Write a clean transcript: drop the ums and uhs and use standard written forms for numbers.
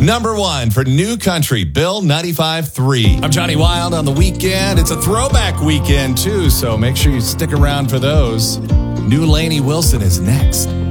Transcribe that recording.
Number 1 for New Country, Bill 95.3. I'm Johnny Wild on the weekend. It's a throwback weekend, too, so make sure you stick around for those. New Lainey Wilson is next.